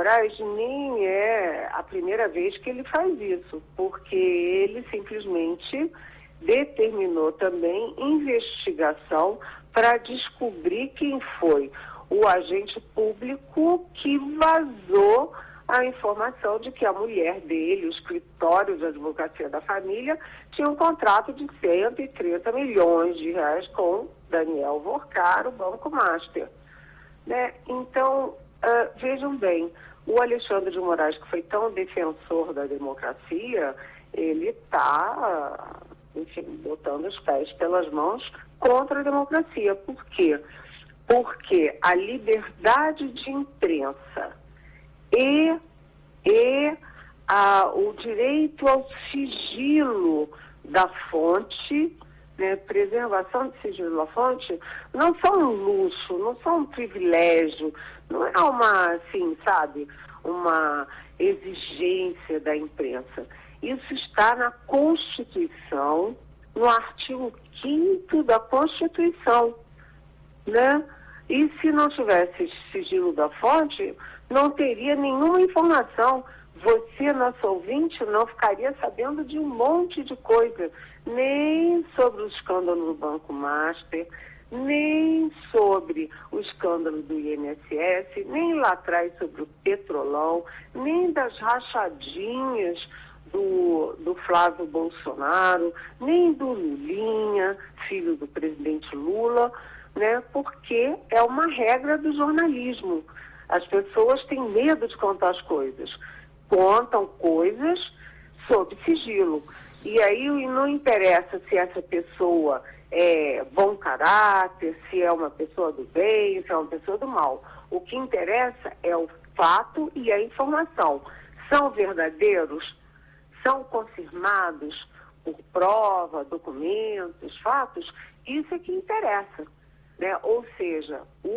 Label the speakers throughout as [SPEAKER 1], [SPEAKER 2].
[SPEAKER 1] Moraes nem é a primeira vez que ele faz isso, porque ele simplesmente determinou também investigação para descobrir quem foi o agente público que vazou a informação de que a mulher dele, o escritório de advocacia da família, tinha um contrato de 130 milhões de reais com Daniel Vorcar, o Banco Master. Né? Então, vejam bem, o Alexandre de Moraes, que foi tão defensor da democracia, ele está, enfim, botando os pés pelas mãos contra a democracia. Por quê? Porque a liberdade de imprensa e o direito ao sigilo da fonte, né, preservação do sigilo da fonte, não são um luxo, não são um privilégio, não é uma, assim, sabe, uma exigência da imprensa. Isso está na Constituição, no artigo 5º da Constituição, né? E se não tivesse sigilo da fonte, não teria nenhuma informação. Você, nosso ouvinte, não ficaria sabendo de um monte de coisa, nem sobre o escândalo do Banco Master, nem sobre o escândalo do INSS, nem lá atrás sobre o Petrolão, nem das rachadinhas do Flávio Bolsonaro, nem do Lulinha, filho do presidente Lula, né? Porque é uma regra do jornalismo. As pessoas têm medo de contar as coisas. Contam coisas sob sigilo. E aí não interessa se essa pessoa é bom caráter, se é uma pessoa do bem, se é uma pessoa do mal. O que interessa é o fato e a informação. São verdadeiros? São confirmados por prova, documentos, fatos? Isso é que interessa. Né? Ou seja,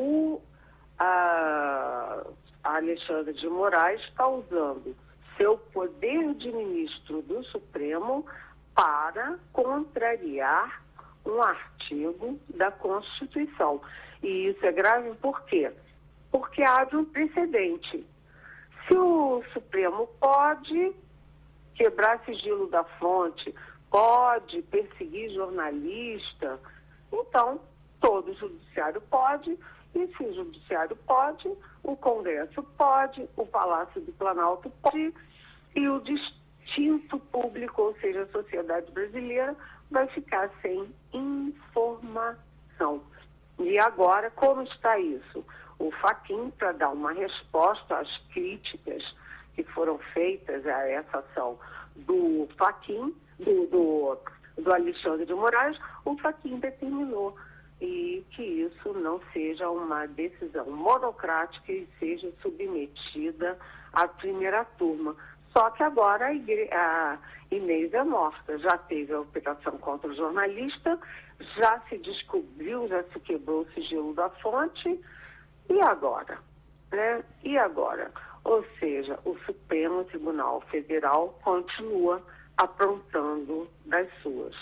[SPEAKER 1] a Alexandre de Moraes está usando seu poder de ministro do Supremo para contrariar um artigo da Constituição. E isso é grave por quê? Porque abre um precedente. Se o Supremo pode quebrar sigilo da fonte, pode perseguir jornalista, então todo o judiciário pode, e se o judiciário pode, o Congresso pode, o Palácio do Planalto pode, e o distinto público, ou seja, a sociedade brasileira, vai ficar sem informação. E agora, como está isso? O Fachin, para dar uma resposta às críticas que foram feitas a essa ação do Fachin, do Alexandre de Moraes, o Fachin determinou e que isso não seja uma decisão monocrática e seja submetida à primeira turma. Só que agora a Inês é morta, já teve a operação contra o jornalista, já se descobriu, já se quebrou o sigilo da fonte, e agora? Né? E agora? Ou seja, o Supremo Tribunal Federal continua aprontando das suas.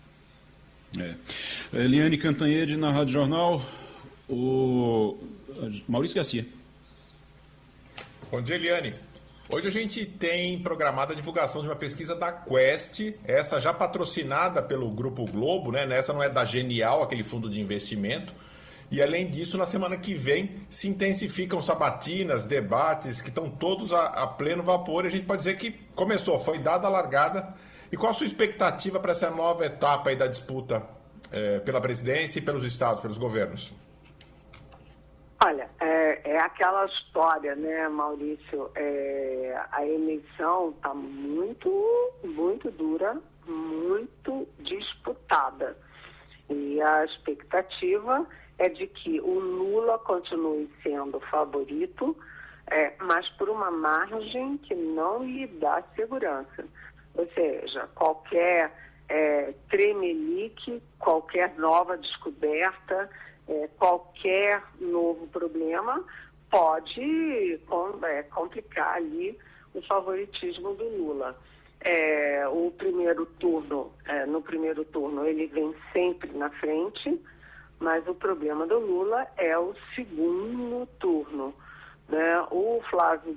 [SPEAKER 2] Eliane Cantanhede na Rádio Jornal, o Maurício Garcia.
[SPEAKER 3] Bom dia, Eliane. Hoje a gente tem programada a divulgação de uma pesquisa da Quest, essa já patrocinada pelo Grupo Globo, né? Essa não é da Genial, aquele fundo de investimento. E além disso, na semana que vem se intensificam sabatinas, debates que estão todos a pleno vapor. E a gente pode dizer que começou, foi dada a largada. E qual a sua expectativa para essa nova etapa aí da disputa pela presidência e pelos estados, pelos governos?
[SPEAKER 1] Olha, é aquela história, né, Maurício? A eleição está muito, muito dura, muito disputada. E a expectativa é de que o Lula continue sendo favorito, mas por uma margem que não lhe dá segurança. Ou seja, qualquer tremelique, qualquer nova descoberta, qualquer novo problema pode complicar ali o favoritismo do Lula. No primeiro turno ele vem sempre na frente, mas o problema do Lula é o segundo turno. Né? O Flávio